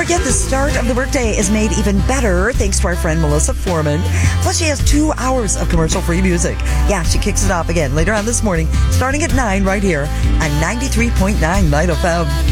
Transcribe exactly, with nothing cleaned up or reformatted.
Yet the start of the workday is made even better thanks to our friend Melissa Foreman. Plus, she has two hours of commercial-free music. Yeah, she kicks it off again later on this morning, starting at nine right here on ninety-three point nine Light F M.